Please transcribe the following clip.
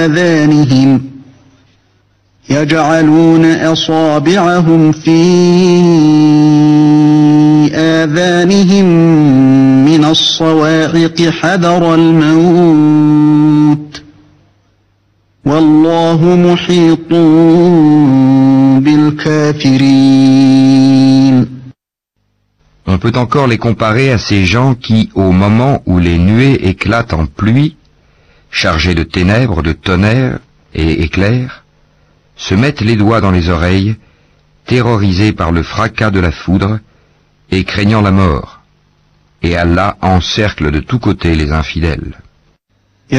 آذانهم يجعلون أصابعهم في آذانهم من الصواعق حذر الموت والله محيط بالكافرين. On peut encore les comparer à ces gens qui, au moment où les nuées éclatent en pluie, chargées de ténèbres, de tonnerre et éclairs, se mettent les doigts dans les oreilles, terrorisés par le fracas de la foudre et craignant la mort, et Allah encercle de tous côtés les infidèles.